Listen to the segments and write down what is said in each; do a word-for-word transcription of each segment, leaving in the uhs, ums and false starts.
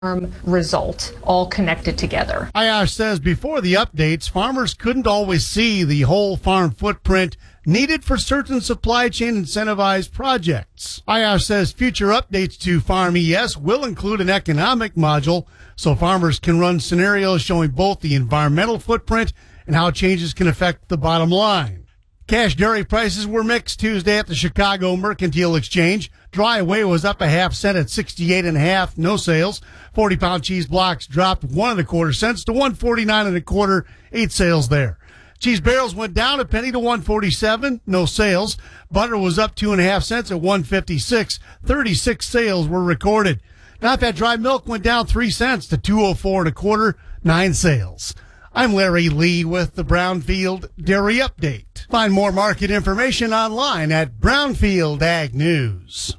result, all connected together. I R says before the updates, farmers couldn't always see the whole farm footprint needed for certain supply chain incentivized projects. I R says future updates to Farm E S will include an economic module so farmers can run scenarios showing both the environmental footprint and how changes can affect the bottom line. Cash dairy prices were mixed Tuesday at the Chicago Mercantile Exchange. Dry whey was up a half cent at sixty-eight and a half, no sales. forty pound cheese blocks dropped one and a quarter cents to one forty-nine and a quarter, eight sales there. Cheese barrels went down a penny to one forty-seven, no sales. Butter was up two and a half cents at one fifty-six, thirty-six sales were recorded. Not-fat dry milk went down three cents to two oh four and a quarter, nine sales. I'm Larry Lee with the Brownfield Dairy Update. Find more market information online at Brownfield Ag News.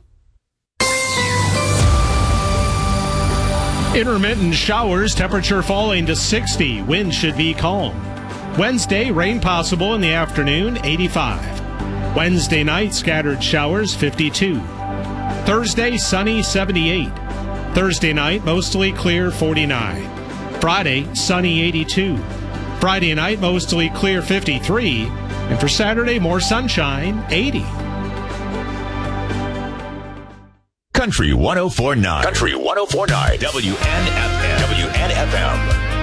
Intermittent showers, temperature falling to sixty. Wind should be calm. Wednesday, rain possible in the afternoon, eighty-five. Wednesday night, scattered showers, fifty-two. Thursday, sunny, seventy-eight. Thursday night, mostly clear, forty-nine. Friday, sunny, eighty-two. Friday night, mostly clear, fifty-three. And for Saturday, more sunshine, eighty. Country one oh four point nine. Country one oh four point nine. W N F M. W N F M.